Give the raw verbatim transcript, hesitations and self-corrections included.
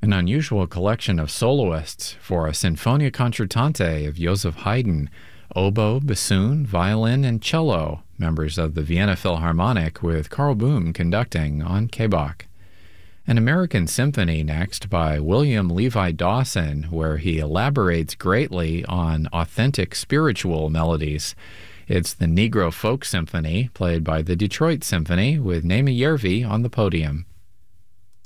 An unusual collection of soloists for a Sinfonia Concertante of Joseph Haydn, oboe, bassoon, violin, and cello, members of the Vienna Philharmonic with Karl Böhm conducting on K Bach. An American Symphony next by William Levi Dawson, where he elaborates greatly on authentic spiritual melodies. It's the Negro Folk Symphony, played by the Detroit Symphony with Naima Järvi on the podium.